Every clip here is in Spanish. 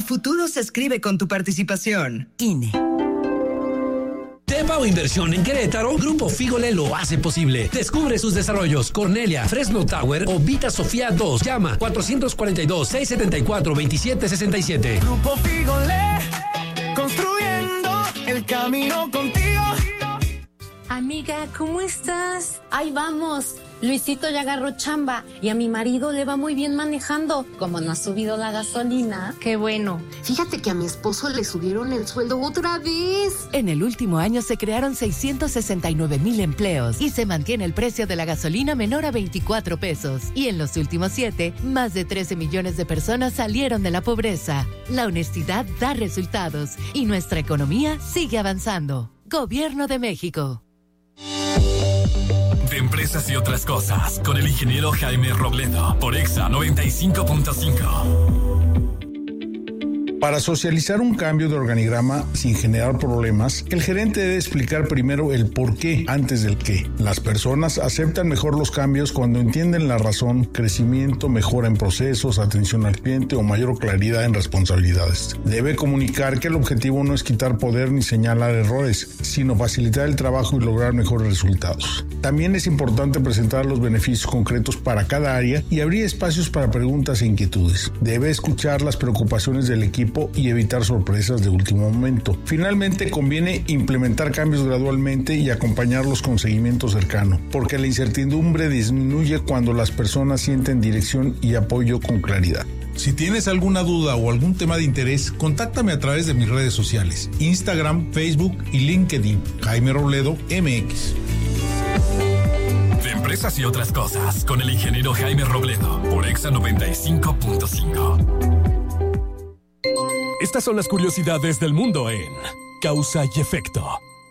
futuro se escribe con tu participación. INE. Tepa o Inversión en Querétaro, Grupo Fígole lo hace posible. Descubre sus desarrollos: Cornelia, Fresno Tower o Vita Sofía 2. Llama 442-674-2767. Grupo Fígole, construyendo el camino contigo. Amiga, ¿cómo estás? Ahí vamos. Luisito ya agarró chamba y a mi marido le va muy bien manejando. Como no ha subido la gasolina. Qué bueno. Fíjate que a mi esposo le subieron el sueldo otra vez. En el último año se crearon 669,000 empleos y se mantiene el precio de la gasolina menor a 24 pesos. Y en los últimos 7, más de 13 millones de personas salieron de la pobreza. La honestidad da resultados y nuestra economía sigue avanzando. Gobierno de México. De empresas y otras cosas, con el ingeniero Jaime Robledo, por Exa 95.5. Para socializar un cambio de organigrama sin generar problemas, el gerente debe explicar primero el por qué antes del qué. Las personas aceptan mejor los cambios cuando entienden la razón, crecimiento, mejora en procesos, atención al cliente o mayor claridad en responsabilidades. Debe comunicar que el objetivo no es quitar poder ni señalar errores, sino facilitar el trabajo y lograr mejores resultados. También es importante presentar los beneficios concretos para cada área y abrir espacios para preguntas e inquietudes. Debe escuchar las preocupaciones del equipo y evitar sorpresas de último momento. Finalmente, conviene implementar cambios gradualmente y acompañarlos con seguimiento cercano, porque la incertidumbre disminuye cuando las personas sienten dirección y apoyo con claridad. Si tienes alguna duda o algún tema de interés, contáctame a través de mis redes sociales: Instagram, Facebook y LinkedIn. Jaime Robledo, MX. De empresas y otras cosas, con el ingeniero Jaime Robledo, por Exa 95.5. Estas son las curiosidades del mundo en Causa y Efecto.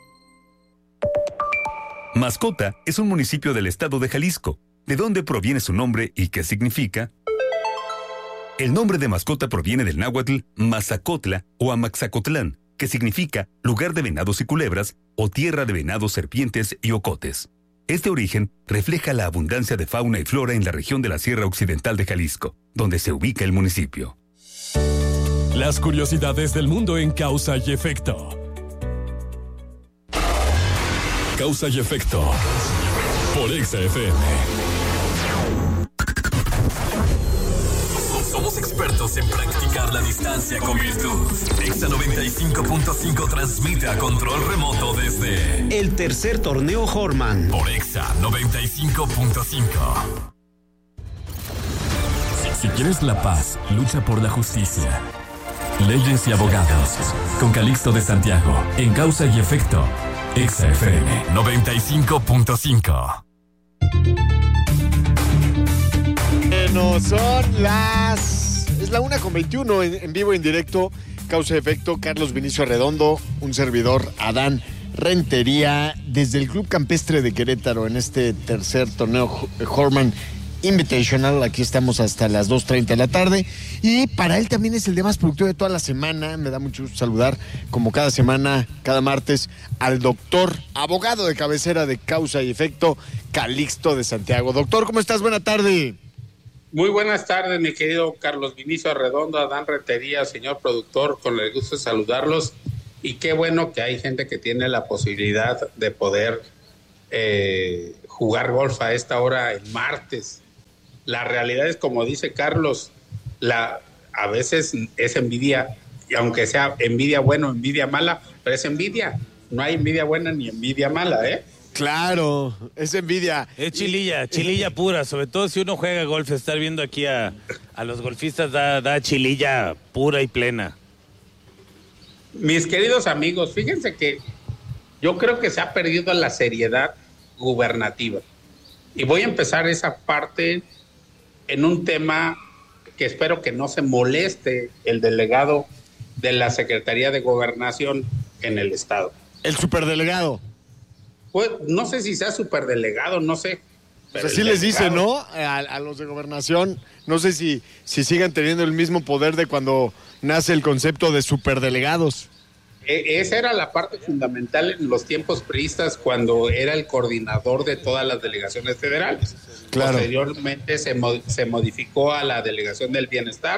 Mascota es un municipio del estado de Jalisco. ¿De dónde proviene su nombre y qué significa? El nombre de Mascota proviene del náhuatl Mazacotla o Amaxacotlán, que significa lugar de venados y culebras o tierra de venados, serpientes y ocotes. Este origen refleja la abundancia de fauna y flora en la región de la Sierra Occidental de Jalisco, donde se ubica el municipio. Las curiosidades del mundo en Causa y Efecto. Causa y Efecto por Exa FM. Somos expertos en practicar la distancia con virtud. Exa 95.5 transmite a control remoto desde el tercer torneo Horman por Exa 95.5. Si quieres la paz, lucha por la justicia. Leyes y abogados. Con Calixto de Santiago. En Causa y Efecto. Exa FM 95.5. Bueno, son las... Es la 1:21 en vivo, en directo. Causa y Efecto. Carlos Vinicio Arredondo, un servidor, Adán Rentería, desde el Club Campestre de Querétaro en este tercer torneo Horman Invitational. Aquí estamos hasta las 2:30 de la tarde y para él también es el día más productivo de toda la semana. Me da mucho gusto saludar, como cada semana, cada martes, al doctor, abogado de cabecera de Causa y Efecto, Calixto de Santiago. Doctor, ¿cómo estás? Buena tarde. Muy buenas tardes, mi querido Carlos Vinicio Arredondo, Adán Rentería, señor productor, con el gusto de saludarlos. Y qué bueno que hay gente que tiene la posibilidad de poder jugar golf a esta hora el martes. La realidad es, como dice Carlos, a veces es envidia, y aunque sea envidia buena o envidia mala, pero es envidia. No hay envidia buena ni envidia mala, ¿eh? Claro, es envidia. Es chililla pura, sobre todo si uno juega golf. Estar viendo aquí a los golfistas da chililla pura y plena. Mis queridos amigos, fíjense que yo creo que se ha perdido la seriedad gubernativa. Y voy a empezar esa parte en un tema que espero que no se moleste el delegado de la Secretaría de Gobernación en el Estado. El superdelegado. Pues no sé si sea superdelegado, no sé. Pero así les dice, ¿no? A los de Gobernación. No sé si sigan teniendo el mismo poder de cuando nace el concepto de superdelegados. Esa era la parte fundamental en los tiempos priistas, cuando era el coordinador de todas las delegaciones federales. Claro. Posteriormente se modificó a la Delegación del Bienestar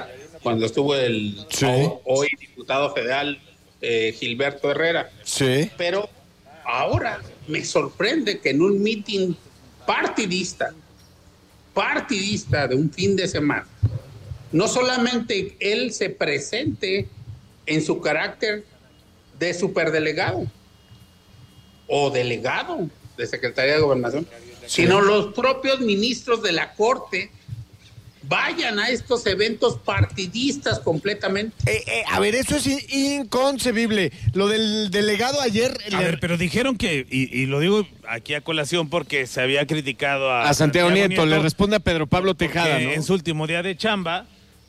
cuando estuvo el hoy diputado federal Gilberto Herrera. Sí. Pero ahora me sorprende que en un meeting partidista de un fin de semana, no solamente él se presente en su carácter de superdelegado o delegado de Secretaría de Gobernación, sino los propios ministros de la Corte vayan a estos eventos partidistas completamente. A ver, eso es inconcebible. Lo del delegado ayer... A ver, pero dijeron que, y lo digo aquí a colación porque se había criticado a Santiago Nieto. Le responde a Pedro Pablo Tejada, ¿no? En su último día de chamba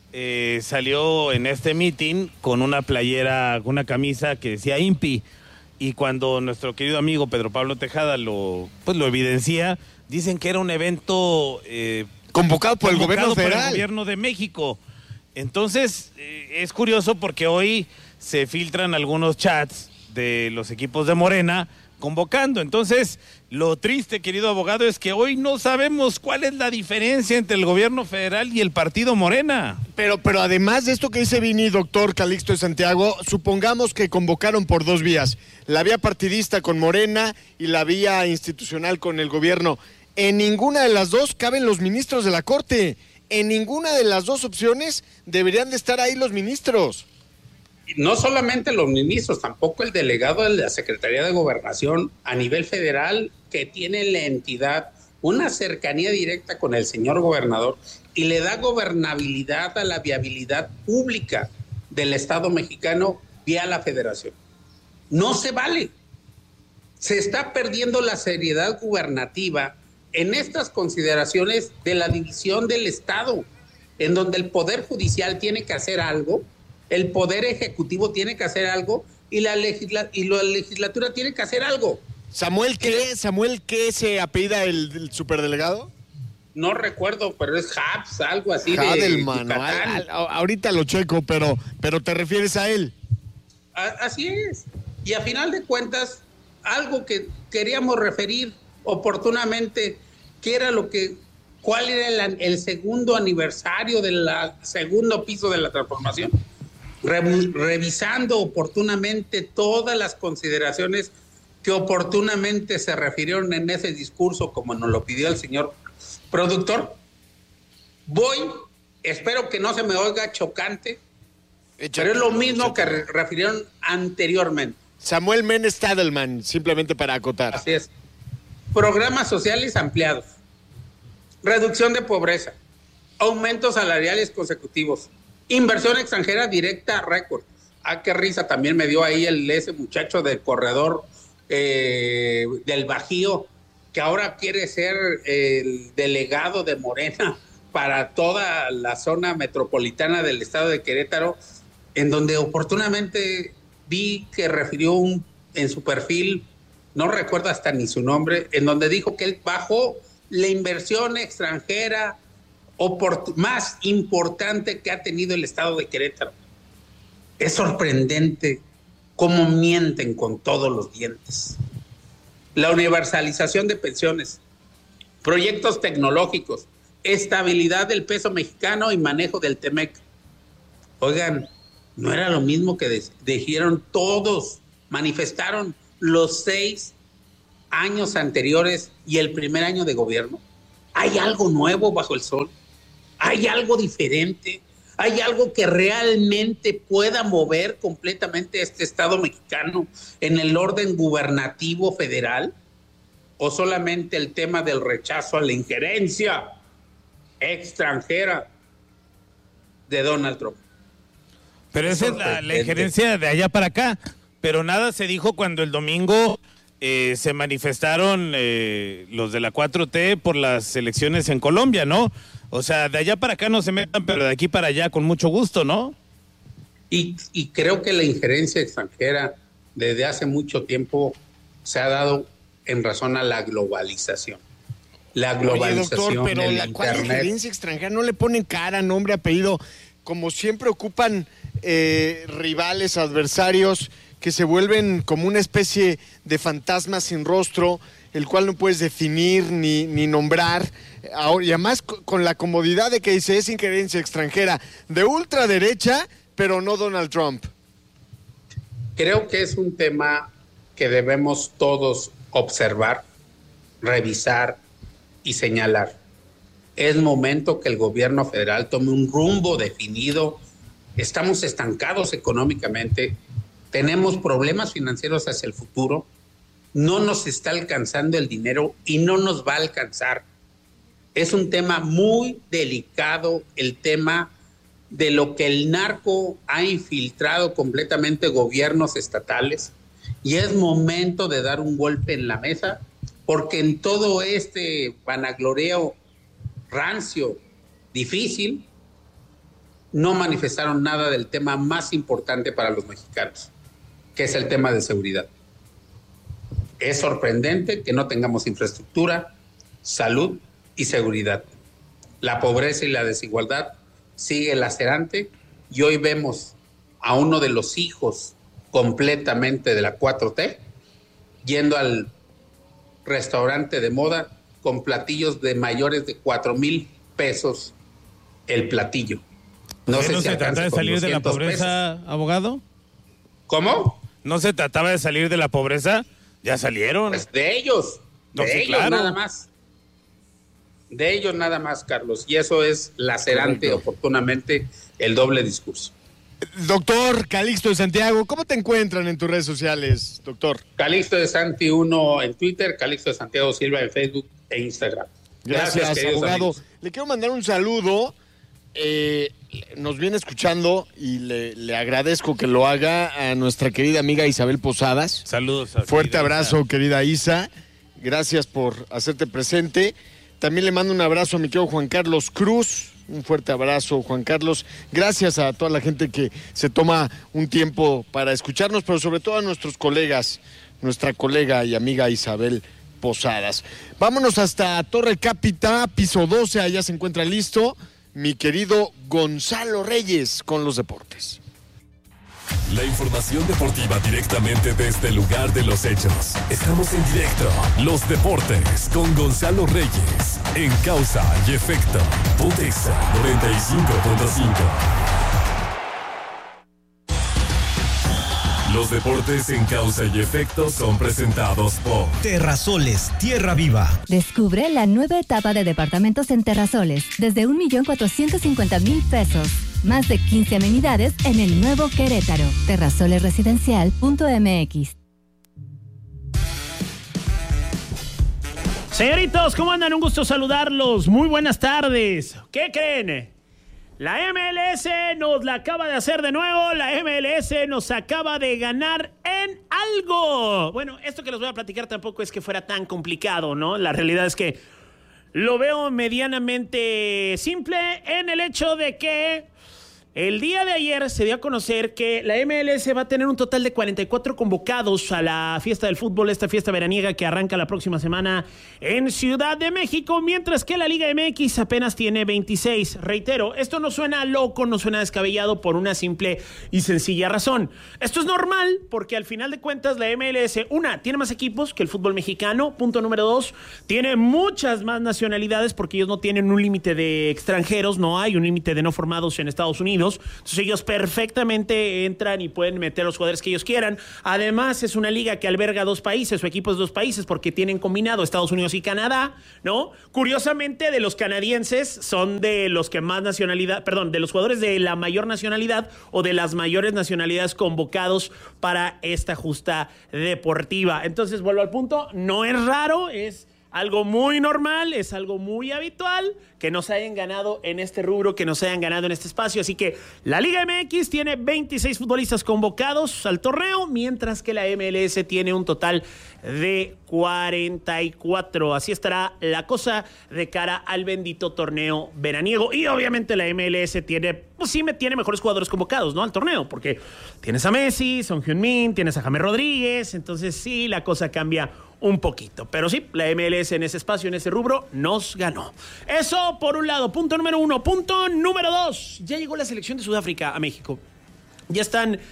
salió en este meeting con una playera, con una camisa que decía INPI, y cuando nuestro querido amigo Pedro Pablo Tejada lo evidencia, dicen que era un evento... convocado por el gobierno federal. Por el gobierno de México. Entonces, es curioso porque hoy se filtran algunos chats de los equipos de Morena convocando. Entonces, lo triste, querido abogado, es que hoy no sabemos cuál es la diferencia entre el gobierno federal y el partido Morena. Pero además de esto que dice Vini, doctor Calixto de Santiago, supongamos que convocaron por dos vías. La vía partidista con Morena y la vía institucional con el gobierno. En ninguna de las dos caben los ministros de la Corte. En ninguna de las dos opciones deberían de estar ahí los ministros. No solamente los ministros, tampoco el delegado de la Secretaría de Gobernación a nivel federal, que tiene la entidad una cercanía directa con el señor gobernador y le da gobernabilidad a la viabilidad pública del Estado mexicano vía la federación. No se vale. Se está perdiendo la seriedad gubernativa en estas consideraciones de la división del Estado, en donde el Poder Judicial tiene que hacer algo, el Poder Ejecutivo tiene que hacer algo y la legislatura tiene que hacer algo. ¿Samuel qué se apellida el superdelegado? No recuerdo, pero es Habs, algo así. Hadelman, ahorita lo checo, pero te refieres a él. Así es. Y a final de cuentas, algo que queríamos referir oportunamente, ¿cuál era el segundo aniversario del segundo piso de la transformación? Revisando oportunamente todas las consideraciones que oportunamente se refirieron en ese discurso, como nos lo pidió el señor productor. Espero que no se me oiga chocante, pero es lo mismo que refirieron anteriormente. Samuel Menes Tadelman, simplemente para acotar. Así es. Programas sociales ampliados, reducción de pobreza, aumentos salariales consecutivos, inversión extranjera directa récord. Qué risa también me dio ahí ese muchacho del corredor del Bajío, que ahora quiere ser el delegado de Morena para toda la zona metropolitana del estado de Querétaro, en donde oportunamente vi que refirió en su perfil, no recuerdo hasta ni su nombre, en donde dijo que él bajó la inversión extranjera más importante que ha tenido el estado de Querétaro. Es sorprendente cómo mienten con todos los dientes. La universalización de pensiones, proyectos tecnológicos, estabilidad del peso mexicano y manejo del TEMEC. Oigan, ¿no era lo mismo que dijeron todos, manifestaron los 6 años anteriores y el primer año de gobierno? ¿Hay algo nuevo bajo el sol? ¿Hay algo diferente? ¿Hay algo que realmente pueda mover completamente este Estado mexicano en el orden gubernativo federal? ¿O solamente el tema del rechazo a la injerencia extranjera de Donald Trump? Pero esa es la injerencia de allá para acá. Pero nada se dijo cuando el domingo se manifestaron los de la 4T por las elecciones en Colombia, ¿no? O sea, de allá para acá no se metan, pero de aquí para allá con mucho gusto, ¿no? Y creo que la injerencia extranjera desde hace mucho tiempo se ha dado en razón a la globalización. La globalización. Oye, doctor, pero ¿cuál injerencia extranjera? No le ponen cara, nombre, apellido. Como siempre ocupan rivales, adversarios, que se vuelven como una especie de fantasmas sin rostro, el cual no puedes definir ni nombrar, y además con la comodidad de que dice es injerencia extranjera de ultraderecha, pero no Donald Trump. Creo que es un tema que debemos todos observar, revisar y señalar. Es momento que el gobierno federal tome un rumbo definido. Estamos estancados económicamente, tenemos problemas financieros hacia el futuro, no nos está alcanzando el dinero y no nos va a alcanzar. Es un tema muy delicado, el tema de lo que el narco ha infiltrado completamente gobiernos estatales, y es momento de dar un golpe en la mesa, porque en todo este vanagloreo rancio, difícil, no manifestaron nada del tema más importante para los mexicanos, que es el tema de seguridad. Es sorprendente que no tengamos infraestructura, salud y seguridad. La pobreza y la desigualdad sigue lacerante, y hoy vemos a uno de los hijos completamente de la 4T yendo al restaurante de moda con platillos de mayores de 4,000 pesos el platillo. No sé si se trataba de salir de la pobreza, pesos. ¿Abogado? ¿Cómo? ¿No se trataba de salir de la pobreza? Ya salieron. Pues de ellos, nada más. De ellos nada más, Carlos. Y eso es lacerante, oportunamente, el doble discurso. Doctor Calixto de Santiago, ¿cómo te encuentran en tus redes sociales, doctor? Calixto de Santi 1 en Twitter, Calixto de Santiago Silva en Facebook e Instagram. Gracias abogado. Amigos. Le quiero mandar un saludo. Nos viene escuchando y le agradezco que lo haga a nuestra querida amiga Isabel Posadas. Saludos. Fuerte abrazo, Isa. Querida Isa. Gracias por hacerte presente. También le mando un abrazo a mi querido Juan Carlos Cruz. Un fuerte abrazo, Juan Carlos. Gracias a toda la gente que se toma un tiempo para escucharnos, pero sobre todo a nuestros colegas, nuestra colega y amiga Isabel Posadas. Vámonos hasta Torre Cápita, piso 12, allá se encuentra listo mi querido Gonzalo Reyes con los deportes. La información deportiva directamente desde el lugar de los hechos. Estamos en directo. Los deportes con Gonzalo Reyes. En Causa y Efecto. Pontexa 95.5. Los deportes en Causa y Efecto son presentados por Terrasoles, Tierra Viva. Descubre la nueva etapa de departamentos en Terrasoles desde 1,450,000 pesos. Más de 15 amenidades en el nuevo Querétaro. Terrasolesresidencial.mx. Señoritos, ¿cómo andan? Un gusto saludarlos. Muy buenas tardes. ¿Qué creen? La MLS nos la acaba de hacer de nuevo. La MLS nos acaba de ganar en algo. Bueno, esto que les voy a platicar tampoco es que fuera tan complicado, ¿no? La realidad es que lo veo medianamente simple en el hecho de que el día de ayer se dio a conocer que la MLS va a tener un total de 44 convocados a la fiesta del fútbol, esta fiesta veraniega que arranca la próxima semana en Ciudad de México, mientras que la Liga MX apenas tiene 26. Reitero, esto no suena loco, no suena descabellado por una simple y sencilla razón. Esto es normal porque al final de cuentas la MLS, una, tiene más equipos que el fútbol mexicano. Punto número 2, tiene muchas más nacionalidades porque ellos no tienen un límite de extranjeros, no hay un límite de no formados en Estados Unidos. Entonces ellos perfectamente entran y pueden meter a los jugadores que ellos quieran. Además es una liga que alberga 2 países o equipos de 2 países porque tienen combinado Estados Unidos y Canadá, ¿no? Curiosamente de los canadienses son de los que más nacionalidad, perdón, de los jugadores de la mayor nacionalidad o de las mayores nacionalidades convocados para esta justa deportiva. Entonces vuelvo al punto, no es raro, es algo muy normal, es algo muy habitual que nos hayan ganado en este rubro, que nos hayan ganado en este espacio. Así que la Liga MX tiene 26 futbolistas convocados al torneo, mientras que la MLS tiene un total de 44. Así estará la cosa de cara al bendito torneo veraniego. Y obviamente la MLS tiene, pues sí, tiene mejores jugadores convocados, ¿no? Al torneo, porque tienes a Messi, Son Heung-min, tienes a James Rodríguez, entonces sí, la cosa cambia un poquito, pero sí, la MLS en ese espacio, en ese rubro, nos ganó. Eso por un lado, punto número 1. Punto número 2, ya llegó la selección de Sudáfrica a México. Ya están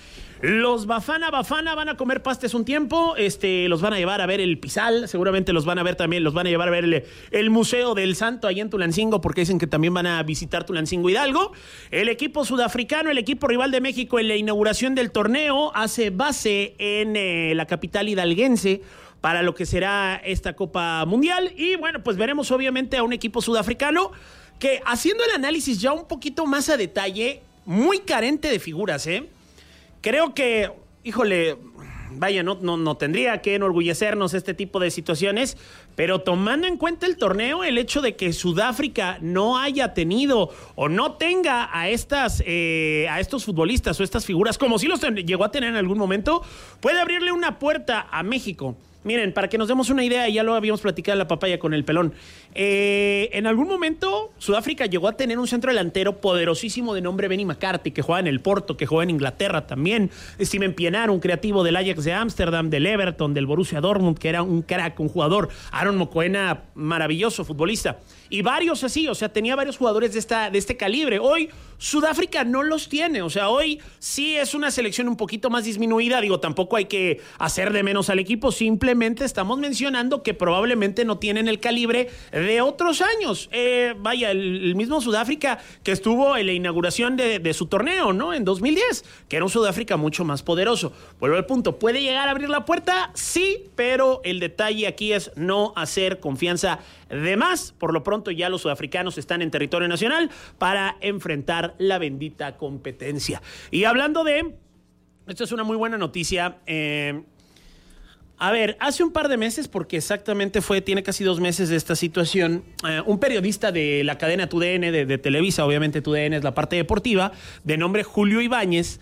Los Bafana van a comer pastes un tiempo, los van a llevar a ver el Pizal, seguramente los van a ver también, los van a llevar a ver el Museo del Santo ahí en Tulancingo, porque dicen que también van a visitar Tulancingo Hidalgo. El equipo sudafricano, el equipo rival de México en la inauguración del torneo, hace base en la capital hidalguense para lo que será esta Copa Mundial. Y bueno, pues veremos obviamente a un equipo sudafricano que, haciendo el análisis ya un poquito más a detalle, muy carente de figuras, Creo que, híjole, vaya, no tendría que enorgullecernos este tipo de situaciones, pero tomando en cuenta el torneo, el hecho de que Sudáfrica no haya tenido o no tenga a estos futbolistas o estas figuras, como si los llegó a tener en algún momento, puede abrirle una puerta a México. Miren, para que nos demos una idea, ya lo habíamos platicado en la papaya con el pelón. En algún momento, Sudáfrica llegó a tener un centro delantero poderosísimo de nombre Benny McCarthy, que juega en el Porto, que juega en Inglaterra también. Steven Pienaar, un creativo del Ajax de Ámsterdam, del Everton, del Borussia Dortmund, que era un crack, un jugador. Aaron Mokoena, maravilloso futbolista. Y varios así, o sea, tenía varios jugadores de este calibre. Hoy, Sudáfrica no los tiene. O sea, hoy sí es una selección un poquito más disminuida. Digo, tampoco hay que hacer de menos al equipo. Simplemente estamos mencionando que probablemente no tienen el calibre de otros años. Vaya, el mismo Sudáfrica que estuvo en la inauguración de su torneo, ¿no? En 2010, que era un Sudáfrica mucho más poderoso. Vuelvo al punto. ¿Puede llegar a abrir la puerta? Sí, pero el detalle aquí es no hacer confianza de más. Por lo pronto ya los sudafricanos están en territorio nacional para enfrentar la bendita competencia. Y hablando de... Esto es una muy buena noticia. A ver, hace un par de meses, porque exactamente tiene casi 2 meses de esta situación, un periodista de la cadena TUDN, de Televisa, obviamente TUDN es la parte deportiva, de nombre Julio Ibáñez,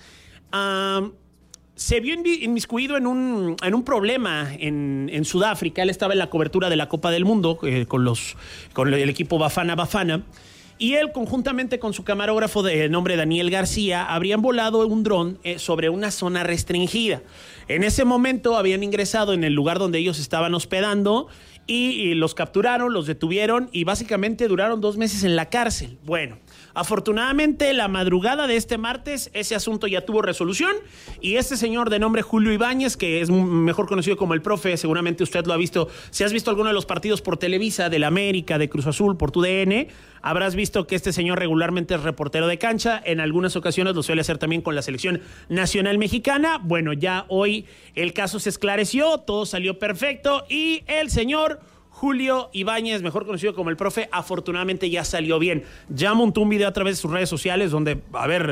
se vio inmiscuido en un problema en Sudáfrica. Él estaba en la cobertura de la Copa del Mundo con el equipo Bafana. Y él, conjuntamente con su camarógrafo de nombre Daniel García, habrían volado un dron sobre una zona restringida. En ese momento habían ingresado en el lugar donde ellos estaban hospedando y los capturaron, los detuvieron y básicamente duraron 2 meses en la cárcel. Bueno, afortunadamente la madrugada de este martes ese asunto ya tuvo resolución y este señor de nombre Julio Ibáñez, que es mejor conocido como el Profe, seguramente usted lo ha visto, si has visto alguno de los partidos por Televisa, del América, de Cruz Azul, por TUDN, habrás visto que este señor regularmente es reportero de cancha, en algunas ocasiones lo suele hacer también con la selección nacional mexicana. Bueno, ya hoy el caso se esclareció, todo salió perfecto y el señor Julio Ibáñez, mejor conocido como el Profe, afortunadamente ya salió bien. Ya montó un video a través de sus redes sociales donde,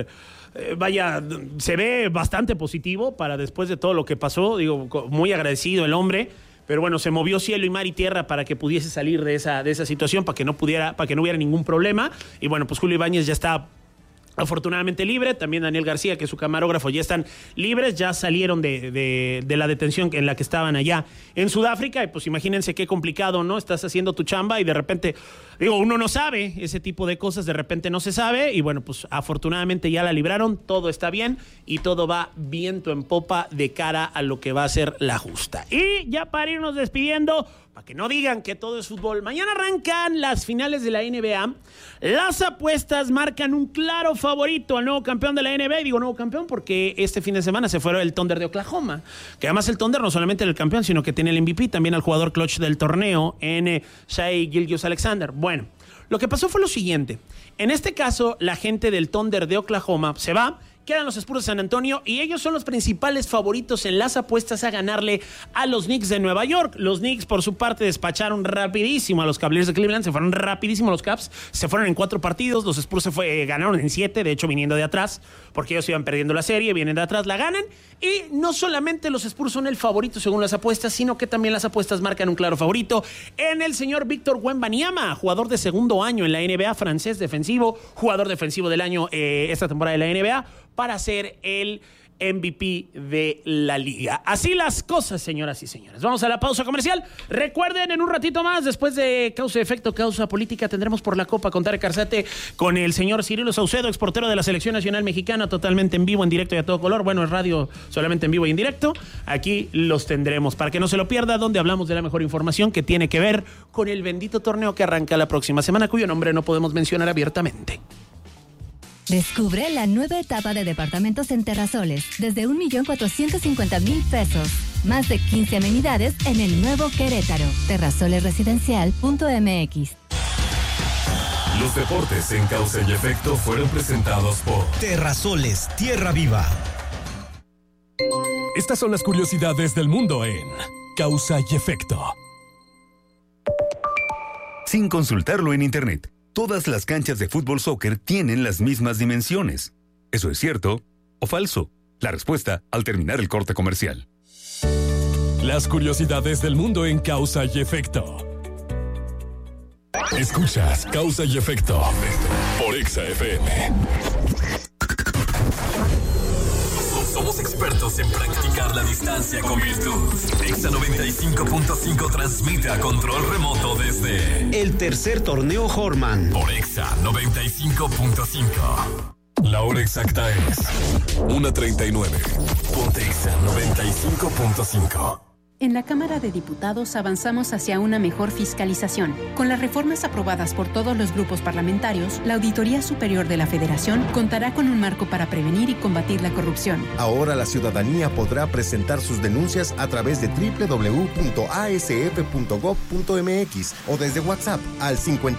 vaya, se ve bastante positivo para después de todo lo que pasó. Digo, muy agradecido el hombre. Pero bueno, se movió cielo y mar y tierra para que pudiese salir de esa situación, para que no hubiera ningún problema. Y bueno, pues Julio Ibáñez ya está afortunadamente libre. También Daniel García, que es su camarógrafo, ya están libres, ya salieron de la detención en la que estaban allá en Sudáfrica. Y pues imagínense qué complicado, ¿no? Estás haciendo tu chamba y de repente, uno no sabe ese tipo de cosas, de repente no se sabe. Y bueno, pues afortunadamente ya la libraron, todo está bien y todo va viento en popa de cara a lo que va a ser la justa. Y ya para irnos despidiendo, para que no digan que todo es fútbol, mañana arrancan las finales de la NBA. Las apuestas marcan un claro favorito al nuevo campeón de la NBA. Digo nuevo campeón porque este fin de semana se fue el Thunder de Oklahoma, que además el Thunder no solamente era el campeón, sino que tiene el MVP, también al jugador clutch del torneo, Shai Gilgeous-Alexander. Bueno, lo que pasó fue lo siguiente. En este caso, la gente del Thunder de Oklahoma se va, quedan los Spurs de San Antonio y ellos son los principales favoritos en las apuestas a ganarle a los Knicks de Nueva York. Los Knicks, por su parte, despacharon rapidísimo a los Cavaliers de Cleveland, se fueron rapidísimo los Cavs, se fueron en 4 partidos, los Spurs ganaron en 7, de hecho viniendo de atrás, porque ellos iban perdiendo la serie, vienen de atrás, la ganan, y no solamente los Spurs son el favorito según las apuestas, sino que también las apuestas marcan un claro favorito en el señor Víctor Wembanyama, jugador de segundo año en la NBA, francés defensivo, jugador defensivo del año esta temporada de la NBA, para ser el MVP de la liga. Así las cosas, señoras y señores. Vamos a la pausa comercial. Recuerden, en un ratito más, después de Causa Efecto, Causa Política, tendremos por la Copa con Tarek Arzate, con el señor Cirilo Saucedo, exportero de la Selección Nacional Mexicana, totalmente en vivo, en directo y a todo color. Bueno, es radio solamente en vivo y en directo. Aquí los tendremos para que no se lo pierda, donde hablamos de la mejor información que tiene que ver con el bendito torneo que arranca la próxima semana, cuyo nombre no podemos mencionar abiertamente. Descubre la nueva etapa de departamentos en Terrasoles desde 1,450,000 pesos. Más de 15 amenidades en el nuevo Querétaro. Terrasolesresidencial.mx. Los deportes en Causa y Efecto fueron presentados por Terrasoles, Tierra Viva. Estas son las curiosidades del mundo en Causa y Efecto. Sin consultarlo en internet, todas las canchas de fútbol soccer tienen las mismas dimensiones. ¿Eso es cierto o falso? La respuesta al terminar el corte comercial. Las curiosidades del mundo en Causa y Efecto. Escuchas Causa y Efecto por Exa FM. Somos expertos en practicar la distancia con virtud. Exa 95.5 transmite a control remoto desde el tercer torneo Horman por Exa 95.5. La hora exacta es 1:39. Ponte Exa 95.5. En la Cámara de Diputados avanzamos hacia una mejor fiscalización. Con las reformas aprobadas por todos los grupos parlamentarios, la Auditoría Superior de la Federación contará con un marco para prevenir y combatir la corrupción. Ahora la ciudadanía podrá presentar sus denuncias a través de www.asf.gov.mx o desde WhatsApp al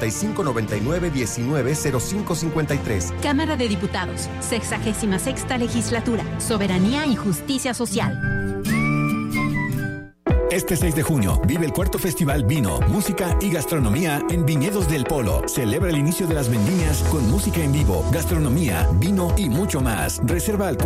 5599-190553. Cámara de Diputados, 66ª Legislatura, Soberanía y Justicia Social. Este 6 de junio vive el cuarto Festival Vino, Música y Gastronomía en Viñedos del Polo. Celebra el inicio de las vendimias con música en vivo, gastronomía, vino y mucho más. Reserva al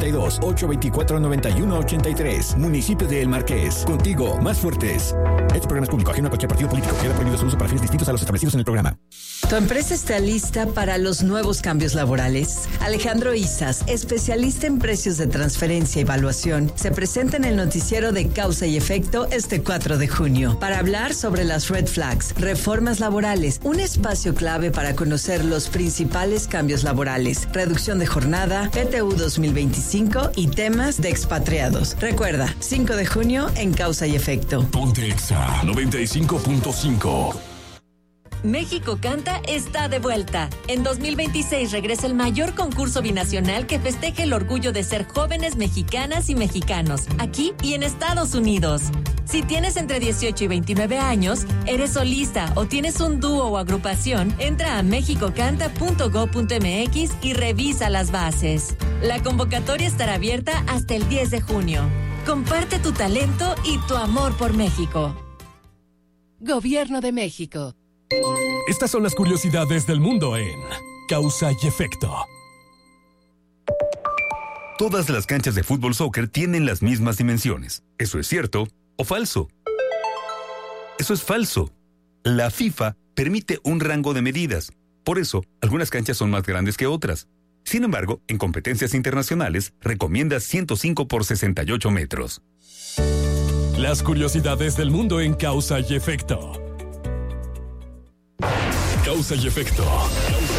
442-824-9183. Municipio de El Marqués. Contigo, más fuertes. Este programa es público, ajeno a cualquier partido político. Queda prohibido su uso para fines distintos a los establecidos en el programa. ¿Tu empresa está lista para los nuevos cambios laborales? Alejandro Izas, especialista en precios de transferencia y evaluación, se presenta en el noticiero de Causa y Efecto este 4 de junio para hablar sobre las red flags, reformas laborales, un espacio clave para conocer los principales cambios laborales, reducción de jornada, PTU 2025 y temas de expatriados. Recuerda, 5 de junio en Causa y Efecto. Ponte Exa 95.5. México Canta está de vuelta. En 2026 regresa el mayor concurso binacional que festeje el orgullo de ser jóvenes mexicanas y mexicanos, aquí y en Estados Unidos. Si tienes entre 18 y 29 años, eres solista o tienes un dúo o agrupación, entra a mexicocanta.go.mx y revisa las bases. La convocatoria estará abierta hasta el 10 de junio. Comparte tu talento y tu amor por México. Gobierno de México. Estas son las curiosidades del mundo en Causa y Efecto. Todas las canchas de fútbol soccer tienen las mismas dimensiones. ¿Eso es cierto o falso? Eso es falso. La FIFA permite un rango de medidas. Por eso, algunas canchas son más grandes que otras. Sin embargo, en competencias internacionales, recomienda 105 por 68 metros. Las curiosidades del mundo en Causa y Efecto. Causa y Efecto.